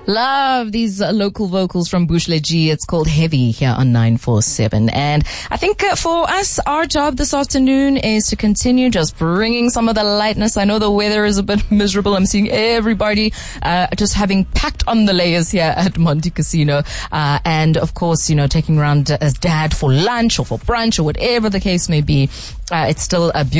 Love these local vocals from Bushle G. It's called Heavy here on 947. And I think for us, our job this afternoon is to continue just bringing some of the lightness. I know the weather is a bit miserable. I'm seeing everybody just having packed on the layers here at Monte Casino. And of course, you know, taking around as dad for lunch or for brunch or whatever the case may be. It's still a beautiful